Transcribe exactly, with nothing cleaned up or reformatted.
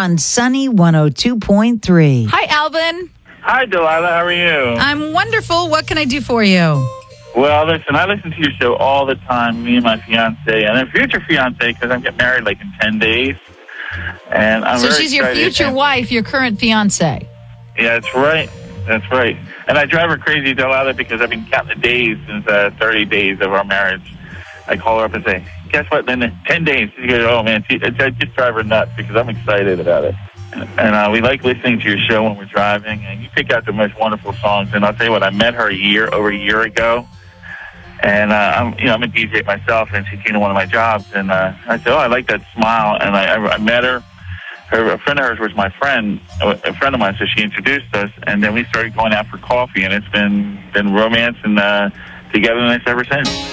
on Sunny one oh two point three. Hi, Alvin. Hi, Delilah. How are you? I'm wonderful. What can I do for you? Well, listen, I listen to your show all the time, me and my fiance, and her future fiance, because I'm getting married like in ten days. And I'm so very she's your excited. future and, wife, your current fiance. Yeah, that's right. That's right. And I drive her crazy, Delilah, because I've been counting the days since uh, thirty days of our marriage. I call her up and say, guess what? Then in ten days, she goes, oh, man, she, I just drive her nuts because I'm excited about it. And uh, we like listening to your show when we're driving, and you pick out the most wonderful songs. And I'll tell you what, I met her a year, over a year ago, and uh, I'm, you know, I'm a D J myself, and she came to one of my jobs, and uh, I said, oh, I like that smile, and I, I, I met her. Her, a friend of hers was my friend, a friend of mine, so she introduced us, and then we started going out for coffee, and it's been been romance and uh, togetherness ever since.